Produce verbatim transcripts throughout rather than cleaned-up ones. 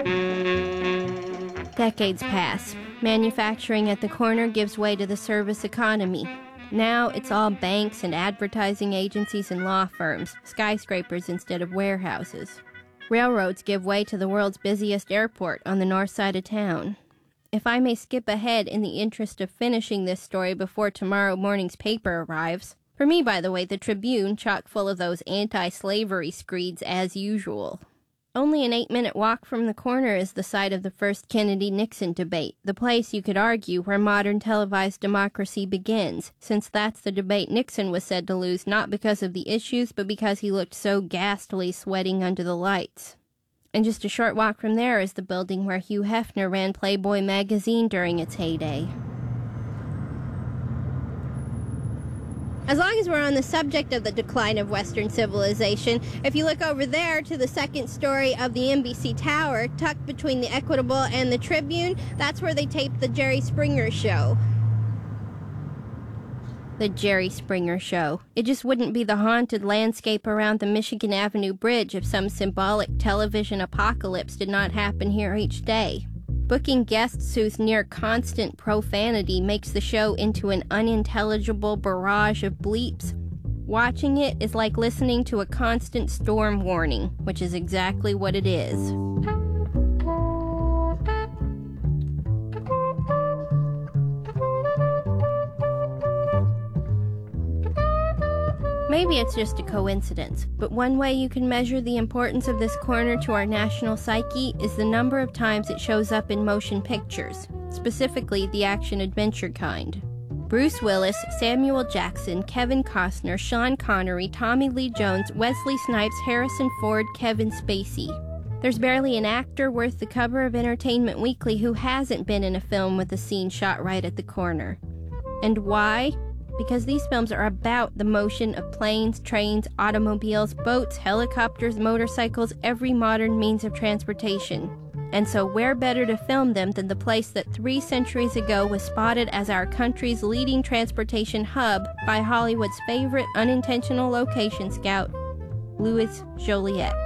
Decades pass. Manufacturing at the corner gives way to the service economy. Now it's all banks and advertising agencies and law firms, skyscrapers instead of warehouses. Railroads give way to the world's busiest airport on the north side of town. If I may skip ahead in the interest of finishing this story before tomorrow morning's paper arrives. For me, by the way, the Tribune, chock full of those anti-slavery screeds as usual. Only an eight-minute walk from the corner is the site of the first Kennedy-Nixon debate, the place, you could argue, where modern televised democracy begins, since that's the debate Nixon was said to lose not because of the issues, but because he looked so ghastly sweating under the lights. And just a short walk from there is the building where Hugh Hefner ran Playboy magazine during its heyday. As long as we're on the subject of the decline of Western civilization, if you look over there to the second story of the N B C Tower, tucked between the Equitable and the Tribune, that's where they taped the Jerry Springer Show. The Jerry Springer Show. It just wouldn't be the haunted landscape around the Michigan Avenue Bridge if some symbolic television apocalypse did not happen here each day. Booking guests whose near-constant profanity makes the show into an unintelligible barrage of bleeps. Watching it is like listening to a constant storm warning, which is exactly what it is. Maybe it's just a coincidence, but one way you can measure the importance of this corner to our national psyche is the number of times it shows up in motion pictures, specifically the action-adventure kind. Bruce Willis, Samuel Jackson, Kevin Costner, Sean Connery, Tommy Lee Jones, Wesley Snipes, Harrison Ford, Kevin Spacey. There's barely an actor worth the cover of Entertainment Weekly who hasn't been in a film with a scene shot right at the corner. And why? Because these films are about the motion of planes, trains, automobiles, boats, helicopters, motorcycles, every modern means of transportation. And so where better to film them than the place that three centuries ago was spotted as our country's leading transportation hub by Hollywood's favorite unintentional location scout, Louis Joliet.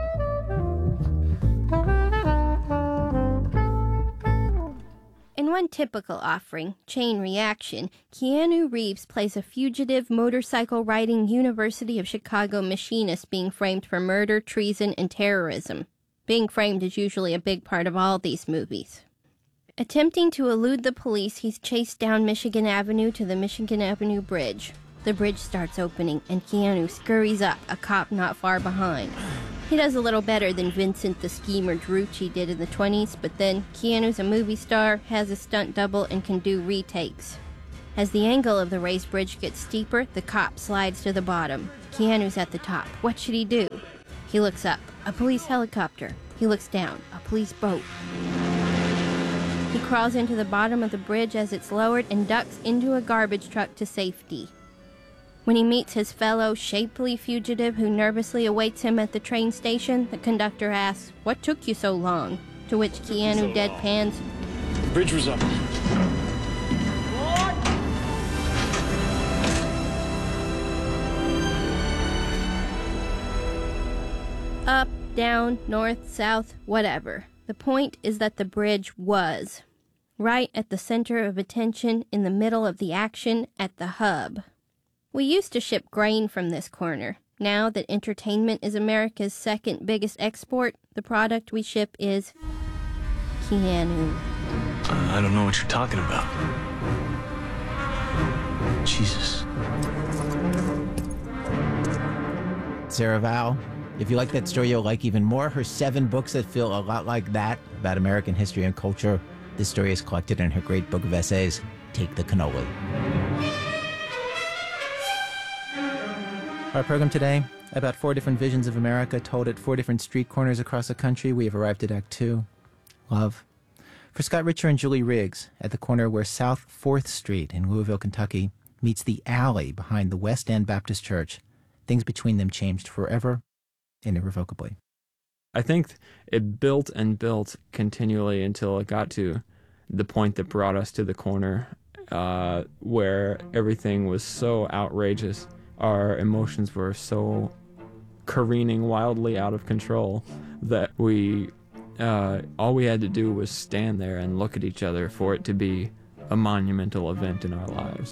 In one typical offering, Chain Reaction, Keanu Reeves plays a fugitive motorcycle-riding University of Chicago machinist being framed for murder, treason, and terrorism. Being framed is usually a big part of all these movies. Attempting to elude the police, he's chased down Michigan Avenue to the Michigan Avenue Bridge. The bridge starts opening, and Keanu scurries up, a cop not far behind. He does a little better than Vincent the Schemer Drucci did in the twenties, but then Keanu's a movie star, has a stunt double, and can do retakes. As the angle of the raised bridge gets steeper, the cop slides to the bottom. Keanu's at the top. What should he do? He looks up. A police helicopter. He looks down. A police boat. He crawls into the bottom of the bridge as it's lowered and ducks into a garbage truck to safety. When he meets his fellow shapely fugitive who nervously awaits him at the train station, the conductor asks, "What took you so long?" To which Keanu so deadpans, "The bridge was up." Up, down, north, south, whatever. The point is that the bridge was. Right at the center of attention, in the middle of the action, at the hub. We used to ship grain from this corner. Now that entertainment is America's second biggest export, the product we ship is Keanu. Uh, I don't know what you're talking about. Jesus. Sarah Vowell, if you like that story, you'll like even more her seven books that feel a lot like that about American history and culture. This story is collected in her great book of essays, Take the Cannoli. Our program today, about four different visions of America told at four different street corners across the country. We have arrived at Act Two, love. For Scott Richer and Julie Riggs, at the corner where South fourth Street in Louisville, Kentucky, meets the alley behind the West End Baptist Church, things between them changed forever and irrevocably. I think it built and built continually until it got to the point that brought us to the corner, uh, where everything was so outrageous. Our emotions were so careening wildly out of control that we uh, all we had to do was stand there and look at each other for it to be a monumental event in our lives.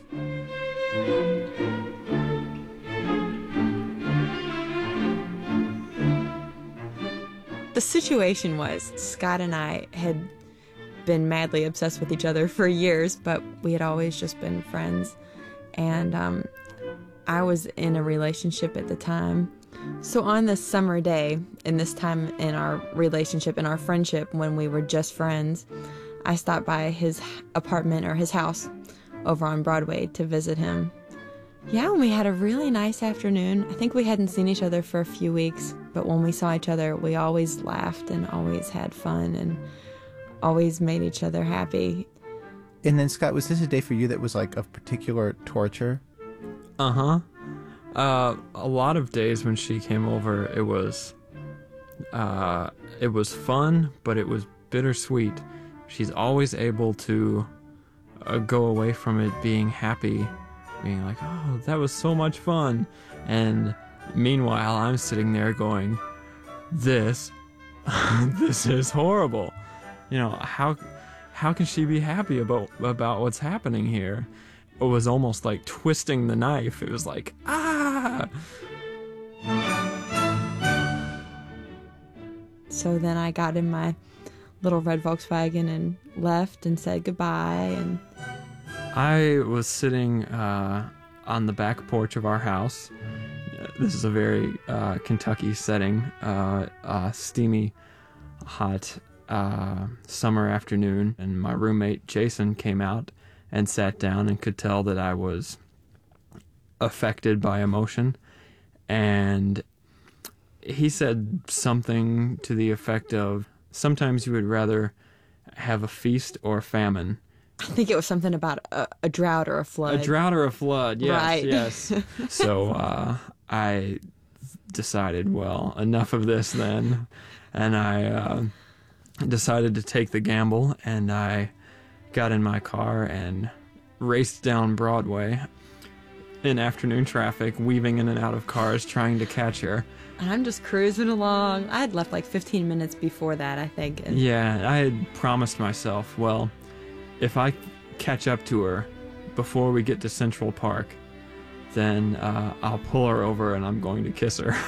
The situation was Scott and I had been madly obsessed with each other for years, but we had always just been friends. And um, I was in a relationship at the time. So on this summer day, in this time in our relationship, in our friendship, when we were just friends, I stopped by his apartment or his house over on Broadway to visit him. Yeah, and we had a really nice afternoon. I think we hadn't seen each other for a few weeks, but when we saw each other, we always laughed and always had fun and always made each other happy. And then, Scott, was this a day for you that was like of particular torture? Uh-huh. Uh, a lot of days when she came over, it was, uh, it was fun, but it was bittersweet. She's always able to uh, go away from it being happy, being like, oh, that was so much fun. And meanwhile, I'm sitting there going, this, this is horrible. You know, how, how can she be happy about, about what's happening here? It was almost like twisting the knife. It was like, ah! So then I got in my little red Volkswagen and left and said goodbye. And I was sitting uh, on the back porch of our house. This is a very uh, Kentucky setting, uh, uh, steamy, hot uh, summer afternoon, and my roommate Jason came out and sat down and could tell that I was affected by emotion. And he said something to the effect of, sometimes you would rather have a feast or a famine. I think it was something about a, a drought or a flood. A drought or a flood, yes, Right. yes. So uh, I decided, well, enough of this then. And I uh, decided to take the gamble, and I got in my car and raced down Broadway in afternoon traffic, weaving in and out of cars, trying to catch her. And I'm just cruising along. I had left like fifteen minutes before that, I think. And Yeah, I had promised myself, well, if I catch up to her before we get to Central Park, then uh, I'll pull her over and I'm going to kiss her.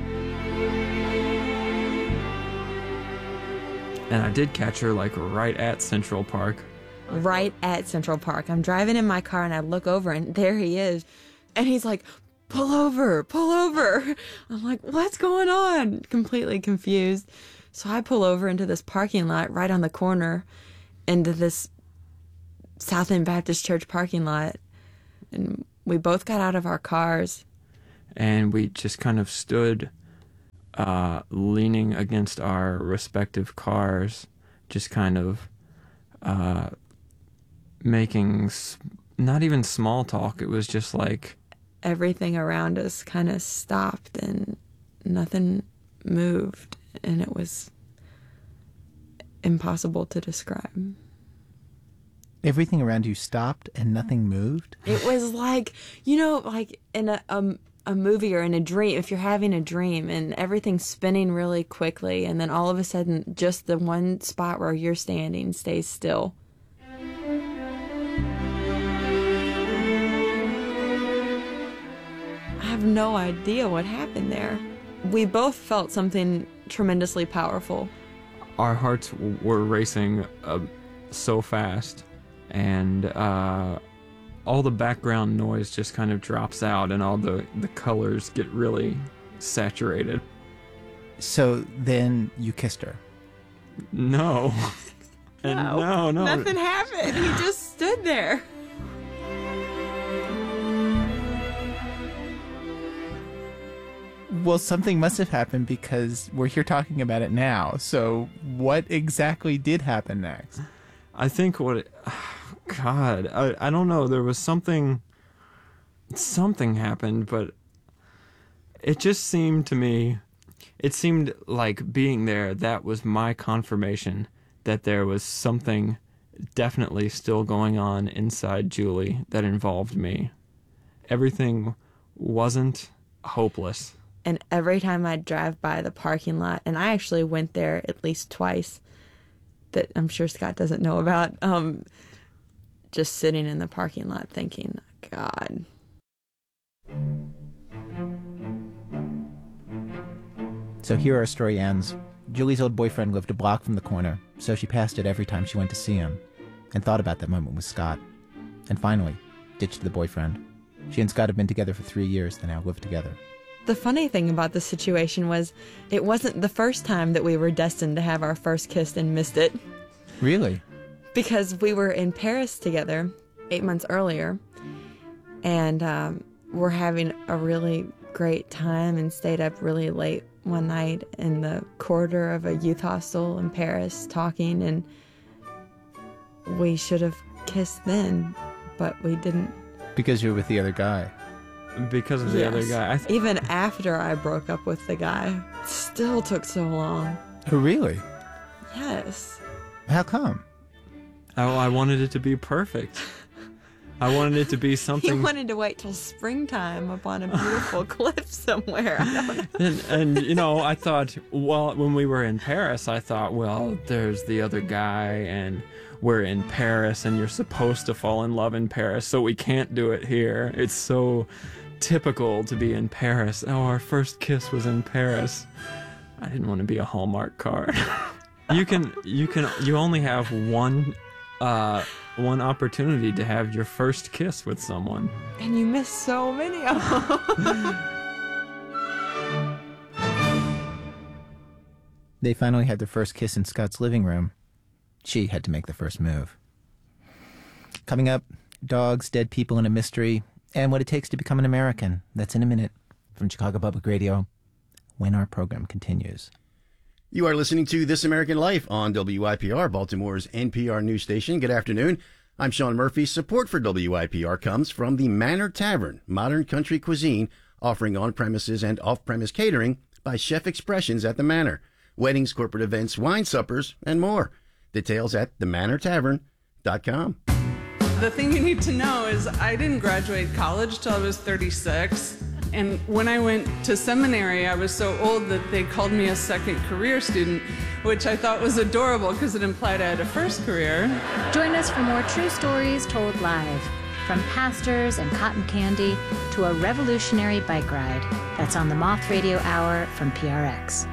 And I did catch her like right at Central Park. right at Central Park, I'm driving in my car and I look over and there he is. And he's like, pull over, pull over. I'm like, what's going on? Completely confused. So I pull over into this parking lot right on the corner, into this South End Baptist Church parking lot. And we both got out of our cars. And we just kind of stood uh, leaning against our respective cars, just kind of uh, making s- not even small talk. It was just like Everything around us kind of stopped and nothing moved. And it was impossible to describe. Everything around you stopped and nothing moved? It was like, you know, like in a, a, a movie or in a dream, if you're having a dream and everything's spinning really quickly, and then all of a sudden just the one spot where you're standing stays still. I have no idea what happened there. We both felt something tremendously powerful. our hearts w- were racing uh, so fast, and uh, all the background noise just kind of drops out, and all the, the colors get really saturated. So then you kissed her. No. And no, no. Nothing happened. He just stood there. Well, something must have happened because we're here talking about it now. So what exactly did happen next? I think what it, God, I, I don't know. There was something, something happened, but it just seemed to me, it seemed like being there, that was my confirmation that there was something definitely still going on inside Julie that involved me. Everything wasn't hopeless. And every time I'd drive by the parking lot, and I actually went there at least twice, that I'm sure Scott doesn't know about, um, just sitting in the parking lot thinking, God. So here our story ends. Julie's old boyfriend lived a block from the corner, so she passed it every time she went to see him, and thought about that moment with Scott. And finally, ditched the boyfriend. She and Scott have been together for three years. They now live together. The funny thing about the situation was it wasn't the first time that we were destined to have our first kiss and missed it. Really? Because we were in Paris together eight months earlier, and um, we're having a really great time and stayed up really late one night in the corridor of a youth hostel in Paris talking, and we should have kissed then, but we didn't. Because you were with the other guy. Because of the Yes. other guy. I th- Even after I broke up with the guy, it still took so long. Oh, really? Yes. How come? I, I wanted it to be perfect. I wanted it to be He something. wanted to wait till springtime up on a beautiful cliff somewhere. I don't know. and, and, you know, I thought, well, when we were in Paris, I thought, well, there's the other guy, and we're in Paris, and you're supposed to fall in love in Paris, so we can't do it here. It's so typical to be in Paris. Oh, our first kiss was in Paris. I didn't want to be a Hallmark card. you can, you can, you only have one, uh, one opportunity to have your first kiss with someone. And you missed so many of them. They finally had their first kiss in Scott's living room. She had to make the first move. Coming up, dogs, dead people, and a mystery, and what it takes to become an American. That's in a minute from Chicago Public Radio, when our program continues. You are listening to This American Life on W I P R, Baltimore's N P R news station. Good afternoon. I'm Sean Murphy. Support for W I P R comes from the Manor Tavern, modern country cuisine, offering on-premises and off-premise catering by Chef Expressions at the Manor. Weddings, corporate events, wine suppers, and more. Details at the manor tavern dot com. The thing you need to know is I didn't graduate college till I was thirty-six. And when I went to seminary, I was so old that they called me a second career student, which I thought was adorable because it implied I had a first career. Join us for more true stories told live. From pastors and cotton candy to a revolutionary bike ride. That's on the Moth Radio Hour from P R X.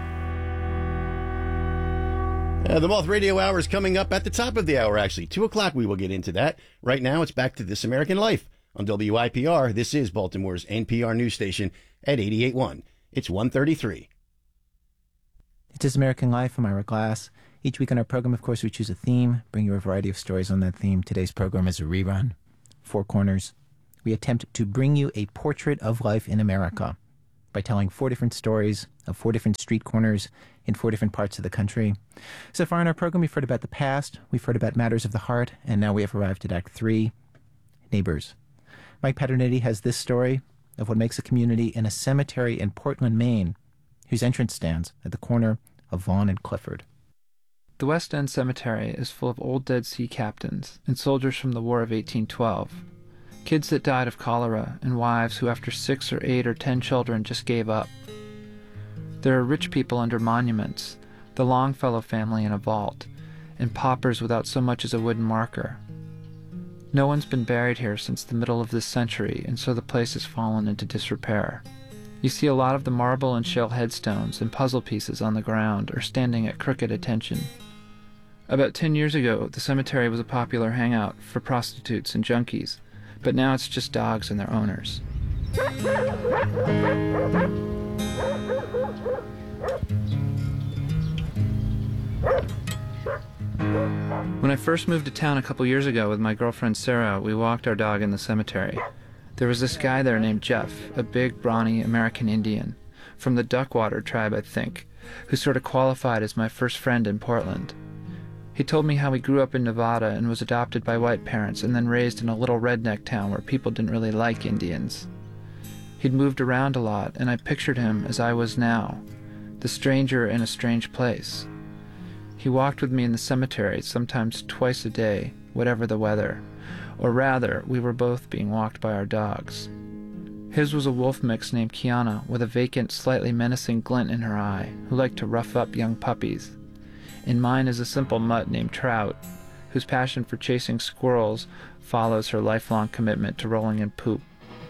Uh, the Moth Radio Hour is coming up at the top of the hour, actually. Two o'clock, we will get into that. Right now, it's back to This American Life on W I P R. This is Baltimore's N P R news station at eighty-eight point one. It's one thirty-three. It's This American Life. I'm Ira Glass. Each week on our program, of course, we choose a theme, bring you a variety of stories on that theme. Today's program is a rerun. Four Corners. We attempt to bring you a portrait of life in America by telling four different stories of four different street corners in four different parts of the country. So far in our program, we've heard about the past, we've heard about matters of the heart, and now we have arrived at Act Three, Neighbors. Mike Paternetti has this story of what makes a community in a cemetery in Portland, Maine, whose entrance stands at the corner of Vaughn and Clifford. The West End Cemetery is full of old dead sea captains and soldiers from the War of eighteen twelve. Kids that died of cholera, and wives who after six or eight or ten children just gave up. There are rich people under monuments, the Longfellow family in a vault, and paupers without so much as a wooden marker. No one's been buried here since the middle of this century, and so the place has fallen into disrepair. You see a lot of the marble and shell headstones and puzzle pieces on the ground are standing at crooked attention. About ten years ago, the cemetery was a popular hangout for prostitutes and junkies, but now it's just dogs and their owners. When I first moved to town a couple years ago with my girlfriend Sarah, we walked our dog in the cemetery. There was this guy there named Jeff, a big, brawny American Indian, from the Duckwater tribe, I think, who sort of qualified as my first friend in Portland. He told me how he grew up in Nevada and was adopted by white parents and then raised in a little redneck town where people didn't really like Indians. He'd moved around a lot, and I pictured him as I was now, the stranger in a strange place. He walked with me in the cemetery, sometimes twice a day, whatever the weather. Or rather, we were both being walked by our dogs. His was a wolf mix named Kiana, with a vacant, slightly menacing glint in her eye, who liked to rough up young puppies. And mine is a simple mutt named Trout, whose passion for chasing squirrels follows her lifelong commitment to rolling in poop.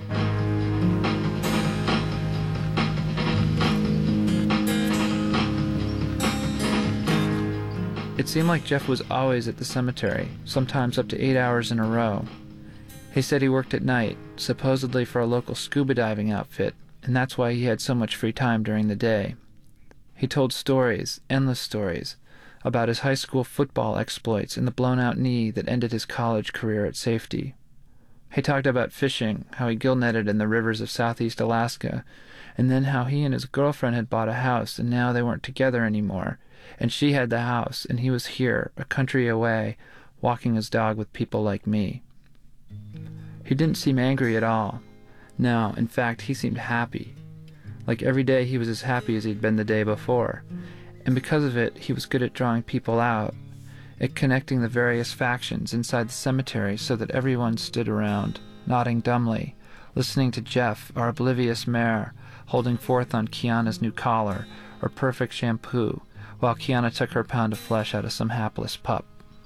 It seemed like Jeff was always at the cemetery, sometimes up to eight hours in a row. He said he worked at night, supposedly for a local scuba diving outfit, and that's why he had so much free time during the day. He told stories, endless stories, about his high school football exploits and the blown-out knee that ended his college career at safety. He talked about fishing, how he gill-netted in the rivers of southeast Alaska, and then how he and his girlfriend had bought a house and now they weren't together anymore, and she had the house and he was here, a country away, walking his dog with people like me. He didn't seem angry at all. No, in fact, he seemed happy. Like every day he was as happy as he'd been the day before. And because of it, he was good at drawing people out, at connecting the various factions inside the cemetery so that everyone stood around, nodding dumbly, listening to Jeff, our oblivious mare, holding forth on Kiana's new collar, or perfect shampoo, while Kiana took her pound of flesh out of some hapless pup.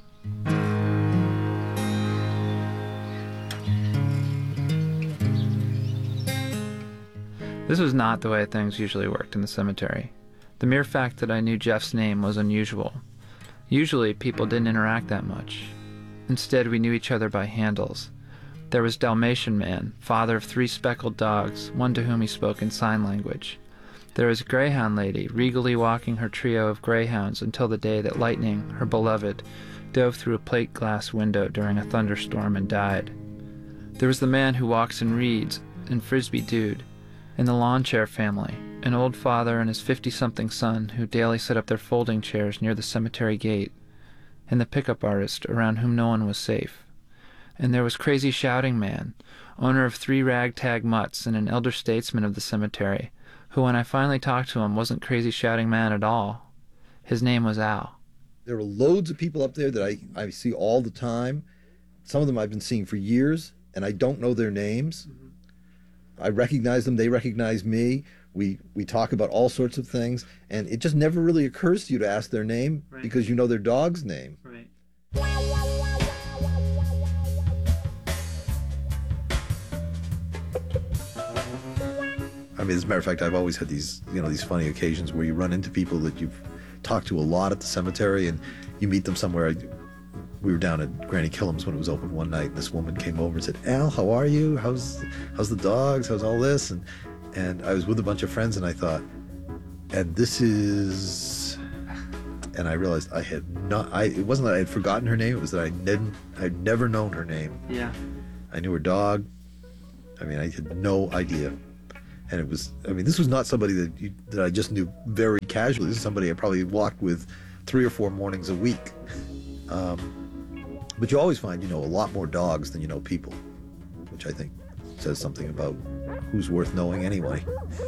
This was not the way things usually worked in the cemetery. The mere fact that I knew Jeff's name was unusual. Usually, people didn't interact that much. Instead, we knew each other by handles. There was Dalmatian Man, father of three speckled dogs, one to whom he spoke in sign language. There was Greyhound Lady, regally walking her trio of greyhounds until the day that Lightning, her beloved, dove through a plate glass window during a thunderstorm and died. There was the man who walks and reads, and Frisbee Dude, and the lawn chair family, an old father and his fifty-something son who daily set up their folding chairs near the cemetery gate, and the pickup artist around whom no one was safe. And there was Crazy Shouting Man, owner of three ragtag mutts and an elder statesman of the cemetery, who when I finally talked to him wasn't Crazy Shouting Man at all. His name was Al. There are loads of people up there that I, I see all the time. Some of them I've been seeing for years, and I don't know their names. Mm-hmm. I recognize them, they recognize me. We we talk about all sorts of things, and it just never really occurs to you to ask their name, right, because you know their dog's name. Right. I mean, as a matter of fact, I've always had these, you know, these funny occasions where you run into people that you've talked to a lot at the cemetery, and you meet them somewhere. We were down at Granny Killam's when it was open one night, and this woman came over and said, "Al, how are you? How's how's the dogs? How's all this?" And and I was with a bunch of friends, and I thought, and this is, and I realized I had not. I it wasn't that I had forgotten her name; it was that I didn't. I'd never known her name. Yeah. I knew her dog. I mean, I had no idea. And it was, I mean, this was not somebody that you, that I just knew very casually. This is somebody I probably walked with three or four mornings a week. Um, but you always find you know a lot more dogs than you know people, which I think says something about who's worth knowing anyway.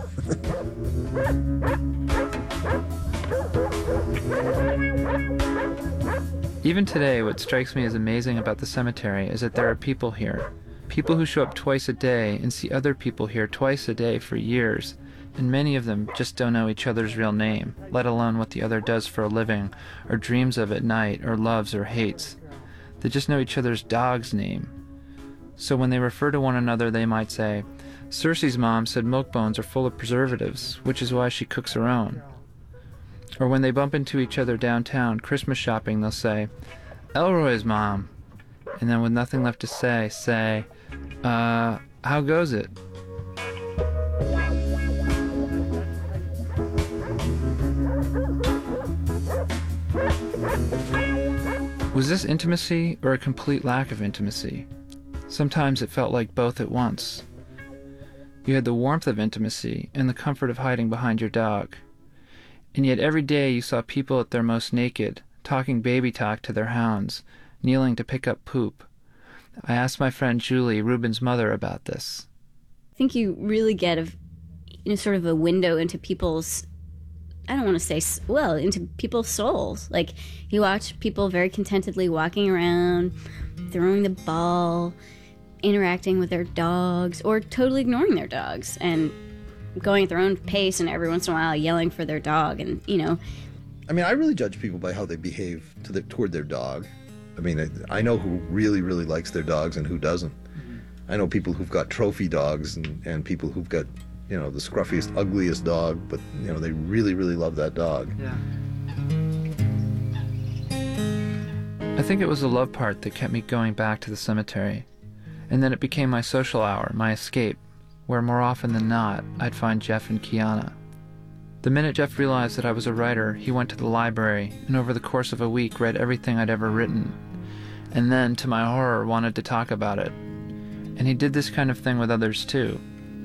Even today, what strikes me as amazing about the cemetery is that there are people here. People who show up twice a day and see other people here twice a day for years, and many of them just don't know each other's real name, let alone what the other does for a living, or dreams of at night, or loves or hates. They just know each other's dog's name. So when they refer to one another, they might say, "Circe's mom said milk bones are full of preservatives, which is why she cooks her own." Or when they bump into each other downtown Christmas shopping, they'll say, "Elroy's mom." And then with nothing left to say, say, uh, how goes it? Was this intimacy or a complete lack of intimacy? Sometimes it felt like both at once. You had the warmth of intimacy and the comfort of hiding behind your dog. And yet every day you saw people at their most naked, talking baby talk to their hounds, kneeling to pick up poop. I asked my friend Julie, Ruben's mother, about this. I think you really get a, you know, sort of a window into people's, I don't want to say, well, into people's souls. Like, you watch people very contentedly walking around, throwing the ball, interacting with their dogs or totally ignoring their dogs and going at their own pace and every once in a while yelling for their dog. And, you know, I mean, I really judge people by how they behave to the, toward their dog. I mean, I, I know who really, really likes their dogs and who doesn't. I know people who've got trophy dogs and, and people who've got, you know, the scruffiest, ugliest dog, but, you know, they really, really love that dog. Yeah. I think it was the love part that kept me going back to the cemetery. And then it became my social hour, my escape, where more often than not, I'd find Jeff and Kiana. The minute Jeff realized that I was a writer, he went to the library and over the course of a week read everything I'd ever written. And then, to my horror, wanted to talk about it. And he did this kind of thing with others too.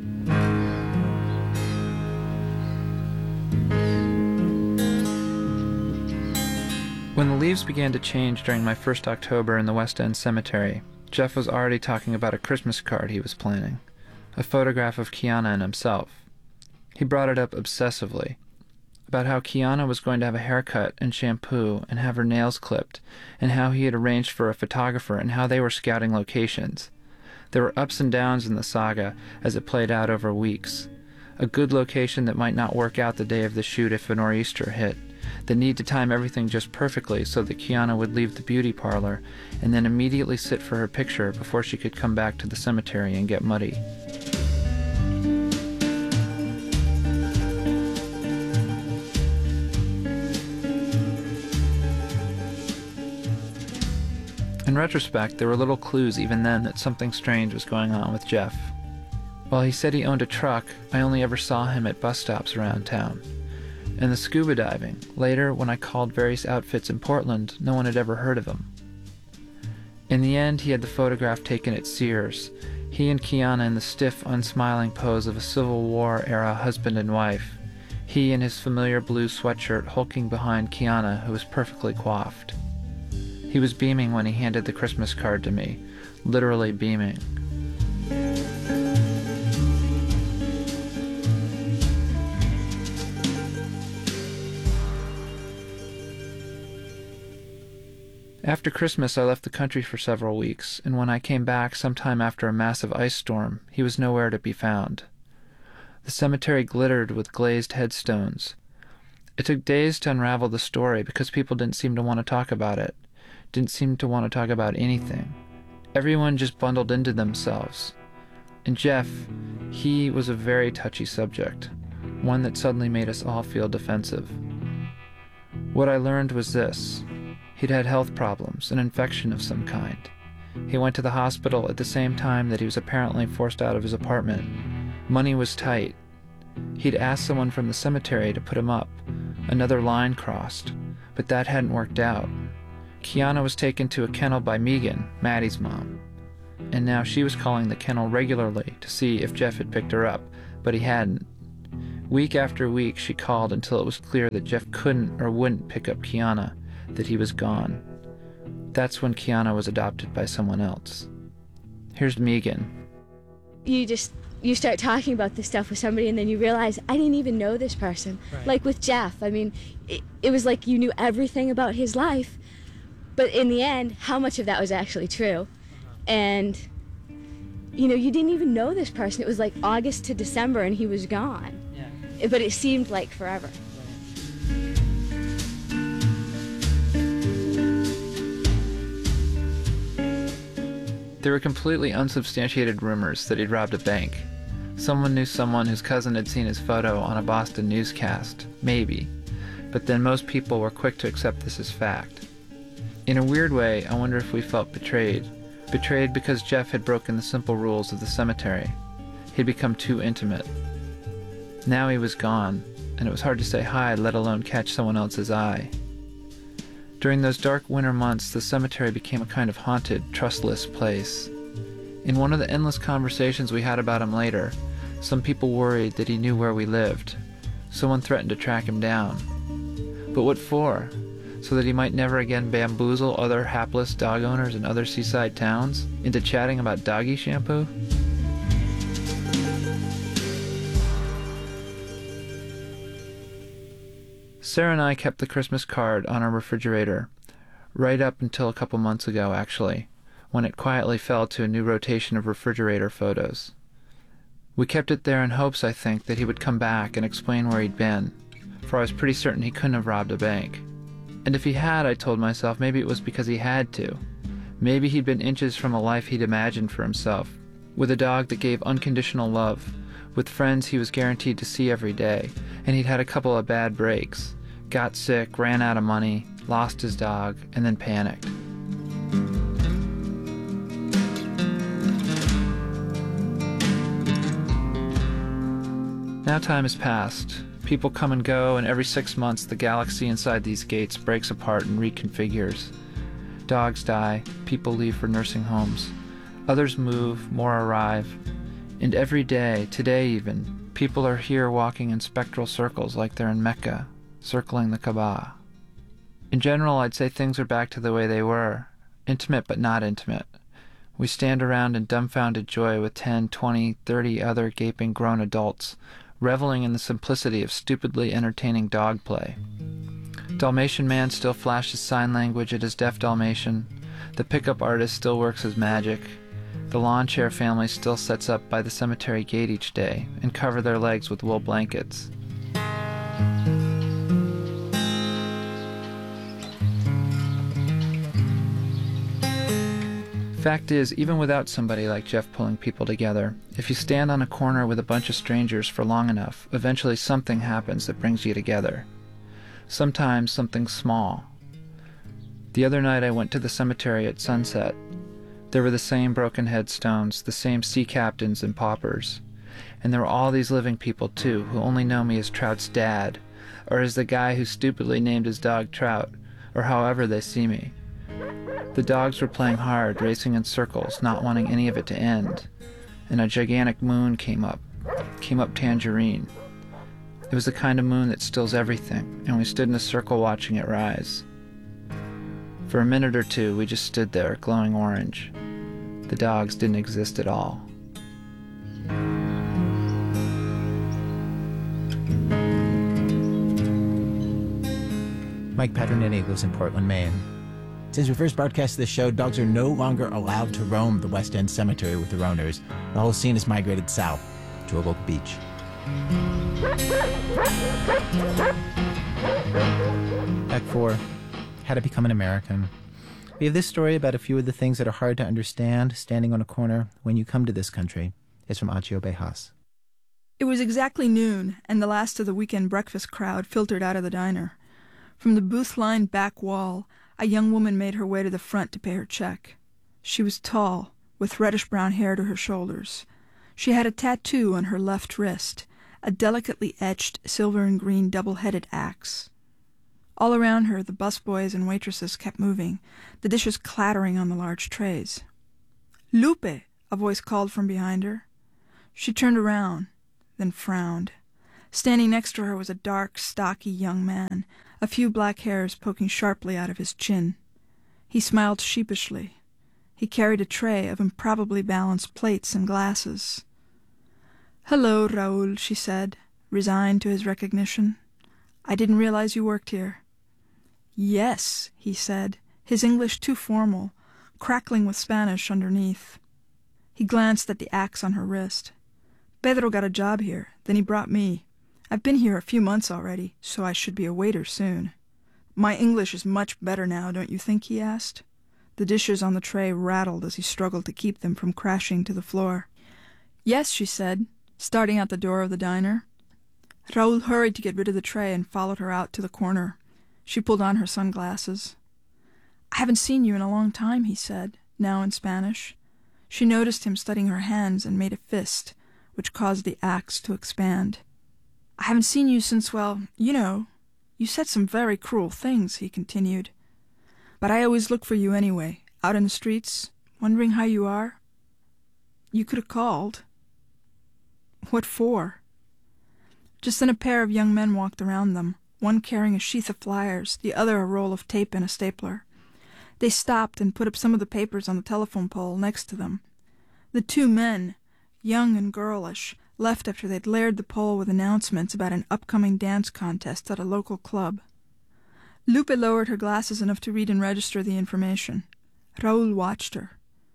When the leaves began to change during my first October in the West End Cemetery, Jeff was already talking about a Christmas card he was planning, a photograph of Kiana and himself. He brought it up obsessively, about how Kiana was going to have a haircut and shampoo and have her nails clipped, and how he had arranged for a photographer and how they were scouting locations. There were ups and downs in the saga as it played out over weeks. A good location that might not work out the day of the shoot if a nor'easter hit. The need to time everything just perfectly so that Kiana would leave the beauty parlor and then immediately sit for her picture before she could come back to the cemetery and get muddy. In retrospect, there were little clues even then that something strange was going on with Jeff. While he said he owned a truck, I only ever saw him at bus stops around town. And the scuba diving. Later, when I called various outfits in Portland, no one had ever heard of him. In the end, he had the photograph taken at Sears, he and Kiana in the stiff, unsmiling pose of a Civil War-era husband and wife, he in his familiar blue sweatshirt hulking behind Kiana, who was perfectly coiffed. He was beaming when he handed the Christmas card to me, literally beaming. After Christmas, I left the country for several weeks, and when I came back sometime after a massive ice storm, he was nowhere to be found. The cemetery glittered with glazed headstones. It took days to unravel the story because people didn't seem to want to talk about it, didn't seem to want to talk about anything. Everyone just bundled into themselves. And Jeff, he was a very touchy subject, one that suddenly made us all feel defensive. What I learned was this. He'd had health problems, an infection of some kind. He went to the hospital at the same time that he was apparently forced out of his apartment. Money was tight. He'd asked someone from the cemetery to put him up. Another line crossed, but that hadn't worked out. Kiana was taken to a kennel by Megan, Maddie's mom. And now she was calling the kennel regularly to see if Jeff had picked her up, but he hadn't. Week after week she called until it was clear that Jeff couldn't or wouldn't pick up Kiana, that he was gone. That's when Kiana was adopted by someone else. Here's Megan. You just, you start talking about this stuff with somebody and then you realize, I didn't even know this person. Right. Like with Jeff, I mean, it, it was like you knew everything about his life, but in the end, how much of that was actually true? And, you know, you didn't even know this person. It was like August to December and he was gone. Yeah. But it seemed like forever. There were completely unsubstantiated rumors that he'd robbed a bank. Someone knew someone whose cousin had seen his photo on a Boston newscast. Maybe. But then most people were quick to accept this as fact. In a weird way, I wonder if we felt betrayed. Betrayed because Jeff had broken the simple rules of the cemetery. He'd become too intimate. Now he was gone, and it was hard to say hi, let alone catch someone else's eye. During those dark winter months, the cemetery became a kind of haunted, trustless place. In one of the endless conversations we had about him later, some people worried that he knew where we lived. Someone threatened to track him down. But what for? So that he might never again bamboozle other hapless dog owners in other seaside towns into chatting about doggy shampoo? Sarah and I kept the Christmas card on our refrigerator, right up until a couple months ago, actually, when it quietly fell to a new rotation of refrigerator photos. We kept it there in hopes, I think, that he would come back and explain where he'd been, for I was pretty certain he couldn't have robbed a bank. And if he had, I told myself, maybe it was because he had to. Maybe he'd been inches from a life he'd imagined for himself, with a dog that gave unconditional love, with friends he was guaranteed to see every day, and he'd had a couple of bad breaks, got sick, ran out of money, lost his dog, and then panicked. Now time has passed. People come and go, and every six months the galaxy inside these gates breaks apart and reconfigures. Dogs die, people leave for nursing homes. Others move, more arrive. And every day, today even, people are here walking in spectral circles like they're in Mecca, circling the Kaaba. In general, I'd say things are back to the way they were, intimate but not intimate. We stand around in dumbfounded joy with ten, twenty, thirty other gaping grown adults, reveling in the simplicity of stupidly entertaining dog play. Dalmatian Man still flashes sign language at his deaf Dalmatian. The pickup artist still works his magic. The lawn chair family still sets up by the cemetery gate each day and cover their legs with wool blankets. Fact is, even without somebody like Jeff pulling people together, if you stand on a corner with a bunch of strangers for long enough, eventually something happens that brings you together. Sometimes something small. The other night I went to the cemetery at sunset. There were the same broken headstones, the same sea captains and paupers. And there were all these living people, too, who only know me as Trout's dad, or as the guy who stupidly named his dog Trout, or however they see me. The dogs were playing hard, racing in circles, not wanting any of it to end. And a gigantic moon came up, came up tangerine. It was the kind of moon that stills everything, and we stood in a circle watching it rise. For a minute or two, we just stood there, glowing orange. The dogs didn't exist at all. Mike Patrinetti lives in Portland, Maine. Since we first broadcast this show, dogs are no longer allowed to roam the West End Cemetery with their owners. The whole scene has migrated south to a local beach. Act four, How to Become an American. We have this story about a few of the things that are hard to understand standing on a corner when you come to this country. It's from Achio Bejas. It was exactly noon, and the last of the weekend breakfast crowd filtered out of the diner. From the booth-lined back wall, a young woman made her way to the front to pay her check. She was tall, with reddish-brown hair to her shoulders. She had a tattoo on her left wrist, a delicately etched silver and green double-headed axe. All around her, the busboys and waitresses kept moving, the dishes clattering on the large trays. "Lupe!" a voice called from behind her. She turned around, then frowned. Standing next to her was a dark, stocky young man, a few black hairs poking sharply out of his chin. He smiled sheepishly. He carried a tray of improbably balanced plates and glasses. "Hello, Raoul," she said, resigned to his recognition. "I didn't realize you worked here." "Yes," he said, his English too formal, crackling with Spanish underneath. He glanced at the axe on her wrist. "Pedro got a job here, then he brought me. I've been here a few months already, so I should be a waiter soon. My English is much better now, don't you think?" he asked. The dishes on the tray rattled as he struggled to keep them from crashing to the floor. "Yes," she said, starting out the door of the diner. Raoul hurried to get rid of the tray and followed her out to the corner. She pulled on her sunglasses. "I haven't seen you in a long time," he said, now in Spanish. She noticed him studying her hands and made a fist, which caused the axe to expand. "I haven't seen you since, well, you know. You said some very cruel things," he continued. "But I always look for you anyway, out in the streets, wondering how you are. You could have called." "What for?" Just then a pair of young men walked around them, one carrying a sheath of flyers, the other a roll of tape and a stapler. They stopped and put up some of the papers on the telephone pole next to them. The two men, young and girlish, left after they'd layered the pole with announcements about an upcoming dance contest at a local club. Lupe lowered her glasses enough to read and register the information. Raoul watched her.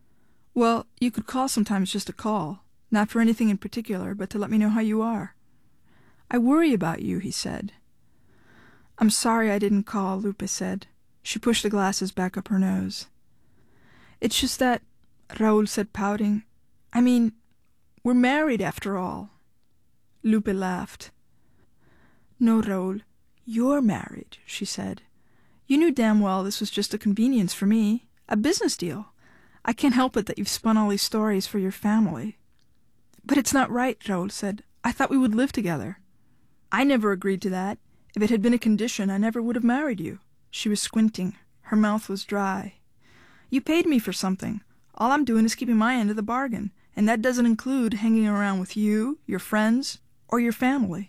Well, you could call sometimes just to call, not for anything in particular, but to let me know how you are. I worry about you, he said. I'm sorry I didn't call, Lupe said. She pushed the glasses back up her nose. It's just that, Raúl said, pouting. I mean, we're married after all. Lupe laughed. No, Raúl, you're married, she said. You knew damn well this was just a convenience for me, a business deal. I can't help it that you've spun all these stories for your family. But it's not right, Raúl said. I thought we would live together. I never agreed to that. If it had been a condition, I never would have married you. She was squinting. Her mouth was dry. You paid me for something. All I'm doing is keeping my end of the bargain, and that doesn't include hanging around with you, your friends, or your family.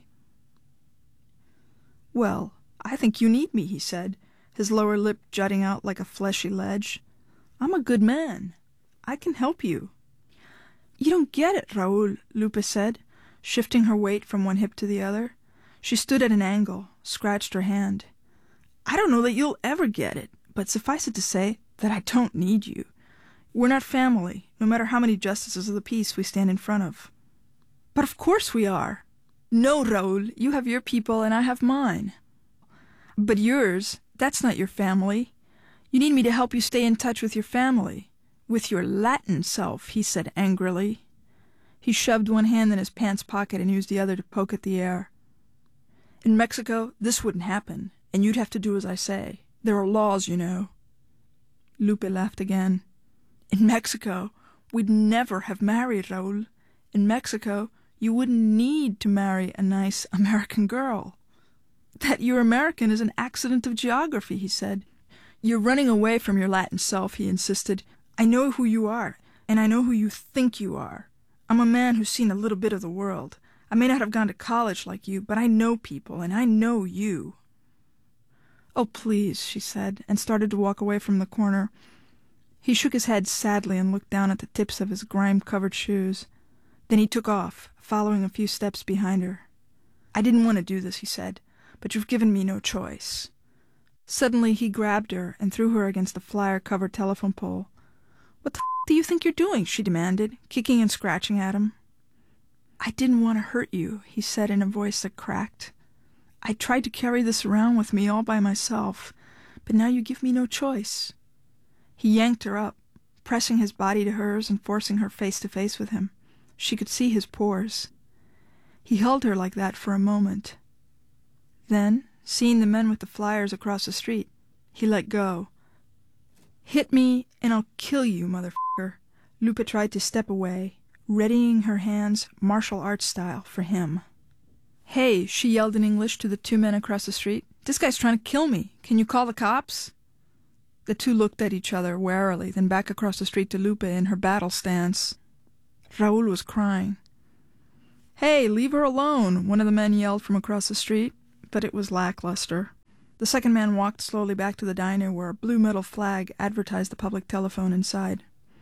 Well, I think you need me, he said, his lower lip jutting out like a fleshy ledge. I'm a good man. I can help you. You don't get it, Raúl, Lupe said, shifting her weight from one hip to the other. She stood at an angle, scratched her hand. I don't know that you'll ever get it, but suffice it to say that I don't need you. We're not family, no matter how many justices of the peace we stand in front of. But of course we are. No, Raúl, you have your people and I have mine. But yours, that's not your family. You need me to help you stay in touch with your family. With your Latin self, he said angrily. He shoved one hand in his pants pocket and used the other to poke at the air. In Mexico, this wouldn't happen, and you'd have to do as I say. There are laws, you know. Lupe laughed again. In Mexico, we'd never have married, Raúl. In Mexico, you wouldn't need to marry a nice American girl. That you're American is an accident of geography, he said. You're running away from your Latin self, he insisted. I know who you are, and I know who you think you are. I'm a man who's seen a little bit of the world. I may not have gone to college like you, but I know people, and I know you. Oh, please, she said, and started to walk away from the corner. He shook his head sadly and looked down at the tips of his grime-covered shoes. Then he took off, following a few steps behind her. I didn't want to do this, he said, but you've given me no choice. Suddenly he grabbed her and threw her against the flyer-covered telephone pole. What the f*** do you think you're doing? She demanded, kicking and scratching at him. I didn't want to hurt you, he said in a voice that cracked. I tried to carry this around with me all by myself, but now you give me no choice. He yanked her up, pressing his body to hers and forcing her face to face with him. She could see his pores. He held her like that for a moment. Then, seeing the men with the flyers across the street, he let go. Hit me, and I'll kill you, motherfucker. Lupe tried to step away, readying her hands martial arts style for him. Hey, she yelled in English to the two men across the street. This guy's trying to kill me. Can you call the cops? The two looked at each other warily, then back across the street to Lupe in her battle stance. Raúl was crying. Hey, leave her alone, one of the men yelled from across the street, but it was lackluster. The second man walked slowly back to the diner where a blue metal flag advertised the public telephone inside.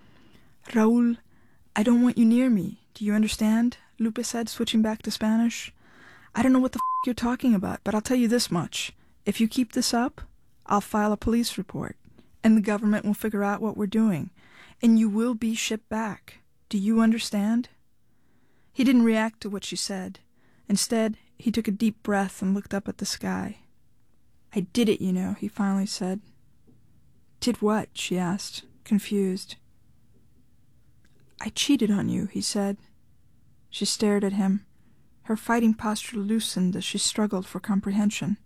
Raúl, I don't want you near me. Do you understand? Lupe said, switching back to Spanish. I don't know what the f*** you're talking about, but I'll tell you this much. If you keep this up, I'll file a police report, and the government will figure out what we're doing, and you will be shipped back. Do you understand? He didn't react to what she said. Instead, he took a deep breath and looked up at the sky. I did it, you know, he finally said. Did what? She asked, confused. I cheated on you, he said. She stared at him. Her fighting posture loosened as she struggled for comprehension.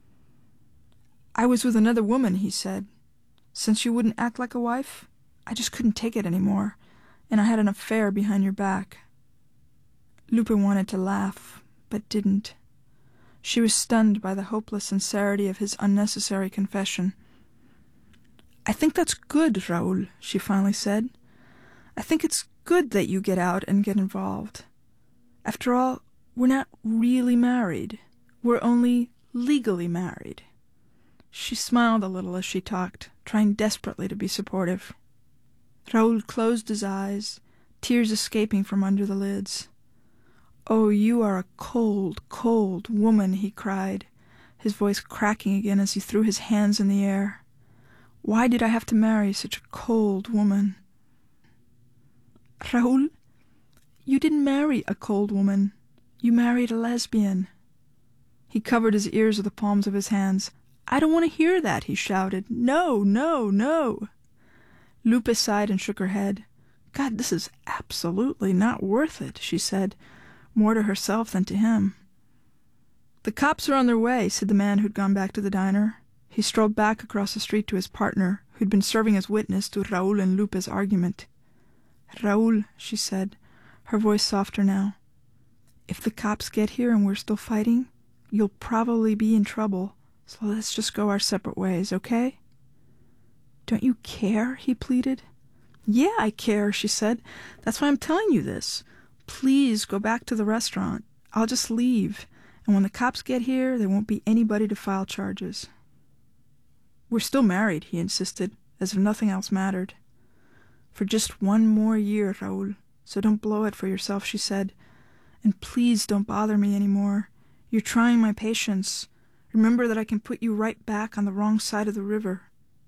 I was with another woman, he said. Since you wouldn't act like a wife, I just couldn't take it anymore, and I had an affair behind your back. Lupe wanted to laugh, but didn't. She was stunned by the hopeless sincerity of his unnecessary confession. I think that's good, Raúl, she finally said. I think it's good that you get out and get involved. After all, we're not really married. We're only legally married. She smiled a little as she talked, trying desperately to be supportive. Raúl closed his eyes, tears escaping from under the lids. Oh, you are a cold, cold woman, he cried, his voice cracking again as he threw his hands in the air. Why did I have to marry such a cold woman? Raul, you didn't marry a cold woman. You married a lesbian. He covered his ears with the palms of his hands. I don't want to hear that, he shouted. No, no, no. Lupe sighed and shook her head. God, this is absolutely not worth it, she said, more to herself than to him. The cops are on their way, said the man who'd gone back to the diner. He strolled back across the street to his partner, who'd been serving as witness to Raul and Lupe's argument. Raul, she said, her voice softer now, if the cops get here and we're still fighting, you'll probably be in trouble, so let's just go our separate ways, okay? Don't you care? He pleaded. Yeah, I care, she said. That's why I'm telling you this. Please go back to the restaurant. I'll just leave, and when the cops get here, there won't be anybody to file charges. We're still married, he insisted, as if nothing else mattered. For just one more year, Raul, so don't blow it for yourself, she said. And please don't bother me anymore. You're trying my patience. Remember that I can put you right back on the wrong side of the river.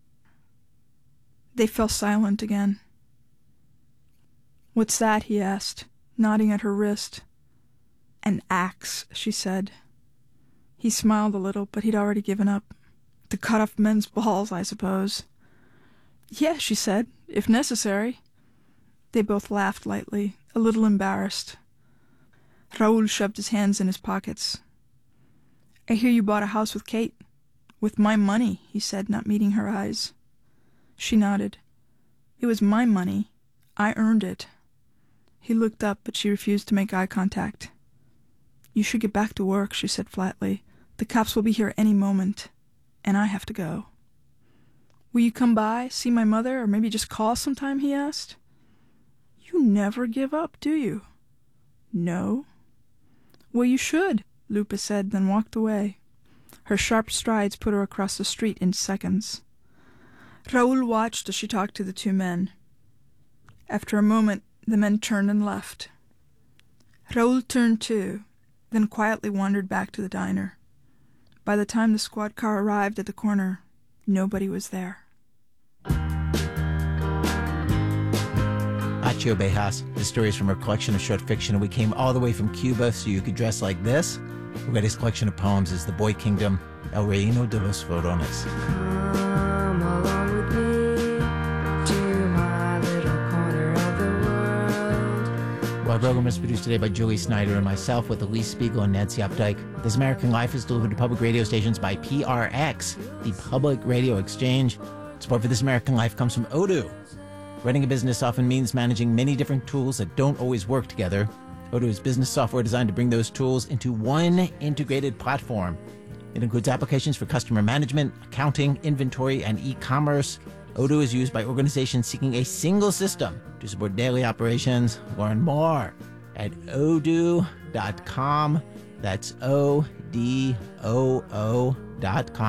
They fell silent again. What's that? He asked, nodding at her wrist. An axe, she said. He smiled a little, but he'd already given up. To cut off men's balls, I suppose. Yeah, she said, if necessary. They both laughed lightly, a little embarrassed. Raul shoved his hands in his pockets. I hear you bought a house with Kate. With my money, he said, not meeting her eyes. She nodded. It was my money. I earned it. He looked up, but she refused to make eye contact. You should get back to work, she said flatly. The cops will be here any moment, and I have to go. Will you come by, see my mother, or maybe just call sometime, he asked. You never give up, do you? No. Well, you should, Lupe said, then walked away. Her sharp strides put her across the street in seconds. Raul watched as she talked to the two men. After a moment, the men turned and left. Raul turned too, then quietly wandered back to the diner. By the time the squad car arrived at the corner, nobody was there. Acho Bejas. The story is from her collection of short fiction, and we came all the way from Cuba so you could dress like this. Rueda's collection of poems is The Boy Kingdom, El Reino de los Florones. Come along with me to my little corner of the world. Our program is produced today by Julie Snyder and myself with Elise Spiegel and Nancy Updike. This American Life is delivered to public radio stations by P R X, the Public Radio Exchange. Support for This American Life comes from Odoo. Running a business often means managing many different tools that don't always work together. Odoo is business software designed to bring those tools into one integrated platform. It includes applications for customer management, accounting, inventory, and e-commerce. Odoo is used by organizations seeking a single system to support daily operations. Learn more at odoo dot com. That's O D O O dot com.